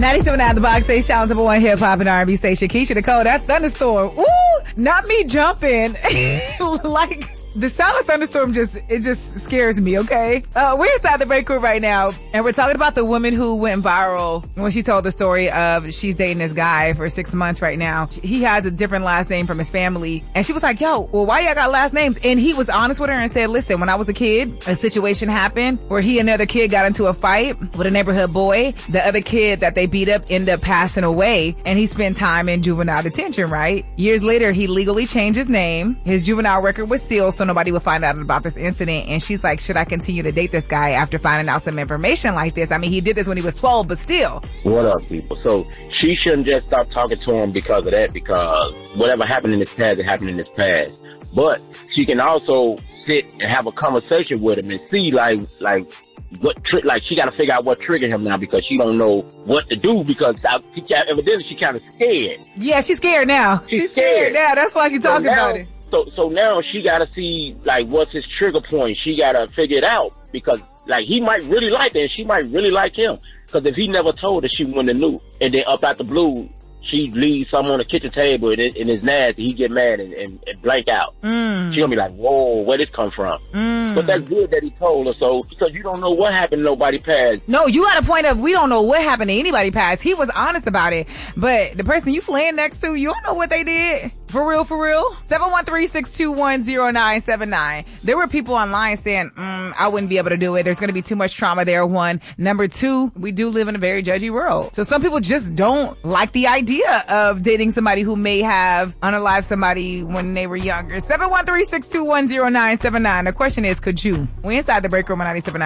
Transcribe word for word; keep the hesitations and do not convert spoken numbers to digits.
ninety-seven out of the box, say Sean's number one hip hop and R and B station. Keisha Nicole, that thunderstorm. Woo! Not me jumping. Like, the sound of thunderstorm just, it just scares me, okay? Uh, we're inside the break room right now, and we're talking about the woman who went viral when she told the story of she's dating this guy for six months right now. He has a different last name from his family, and she was like, yo, well, why y'all got last names? And he was honest with her and said, listen, when I was a kid, a situation happened where he and another kid got into a fight with a neighborhood boy. The other kid that they beat up ended up passing away, and he spent time in juvenile detention, right? Years later, he legally changed his name. His juvenile record was sealed, so nobody would find out about this incident. And she's like, should I continue to date this guy after finding out some information like this? I mean, he did this when he was twelve, but still. What up, people? So she shouldn't just stop talking to him because of that, because whatever happened in his past, it happened in his past. But she can also sit and have a conversation with him and see, like, like, what tri- like she got to figure out what triggered him now, because she don't know what to do, because I, she, evidently she kind of scared. Yeah, she's scared now. She's, she's scared. scared now. That's why she's so talking now, about it. So, so now she got to see, like, what's his trigger point. She got to figure it out, because, like, he might really like her and she might really like him. Because if he never told her, she wouldn't have knew. And then up out the blue, she leaves something on the kitchen table and, it, and it's nasty. He get mad and, and, and blank out. Mm. She gonna be like, whoa, where this come from? Mm. But that's good that he told her, so, because you don't know what happened to nobody past. No, you got a point of, we don't know what happened to anybody past. He was honest about it. But the person you laying next to, you don't know what they did. For real, for real. seven one three, six two one, zero nine seven nine. There were people online saying, mm, I wouldn't be able to do it. There's going to be too much trauma there, one. Number two, we do live in a very judgy world. So some people just don't like the idea of dating somebody who may have unalived somebody when they were younger. seven one three, six two one, zero nine seven nine. The question is, could you? We inside the break room on ninety-seven point nine.